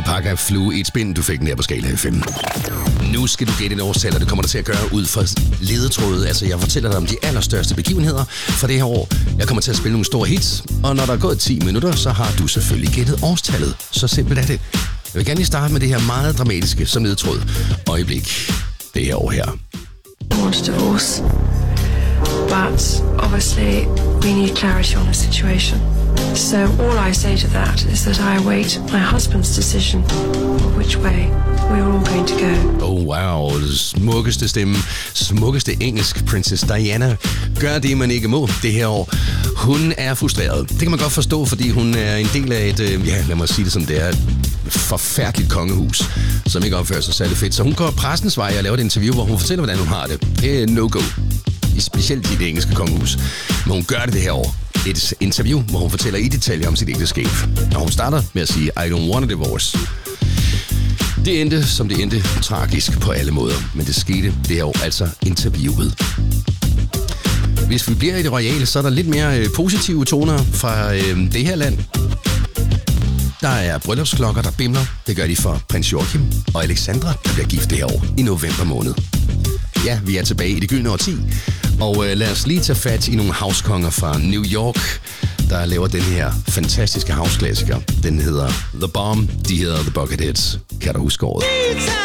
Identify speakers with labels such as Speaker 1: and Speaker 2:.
Speaker 1: Alpaca Flue i et spin, du fik den her på skala 5. Nu skal du gætte et årstal, og det kommer du til at gøre ud fra ledetrådet. Altså, jeg fortæller dig om de allerstørste begivenheder for det her år. Jeg kommer til at spille nogle store hits, og når der er gået 10 minutter, så har du selvfølgelig gættet årstallet. Så simpelt er det. Jeg vil gerne lige starte med det her meget dramatiske som ledetråd. Øjeblik. Det her år her.
Speaker 2: I want a divorce, but obviously we need clarity on the situation. So all I say to that is that I await my husband's decision of which way we are all going to go.
Speaker 1: Oh wow, smukkeste stemme, smukkeste engelsk Princess Diana gør det, man ikke må det her år. Hun er frustreret. Det kan man godt forstå, fordi hun er en del af et, lad mig sige det som det er, et forfærdeligt kongehus, som ikke opfører sig særlig fedt. Så hun går pressens vej og laver et interview, hvor hun fortæller, hvordan hun har det. Det er no-go. Specielt i det engelske kongehus. Men hun gør det her år. Et interview, hvor hun fortæller i detaljer om sit ægteskab. Og hun starter med at sige, I don't want a divorce. Det endte, som det endte, tragisk på alle måder. Men det skete det her år, altså interviewet. Hvis vi bliver i det royale, så er der lidt mere positive toner fra det her land. Der er bryllupsklokker, der bimler. Det gør de for prins Joachim og Alexandra, der bliver gift det her år i november måned. Ja, vi er tilbage i det gyldne årti. Og lad os lige tage fat i nogle housekonger fra New York, der laver den her fantastiske houseklassiker. Den hedder The Bomb, de hedder The Bucketheads. Kan du huske året?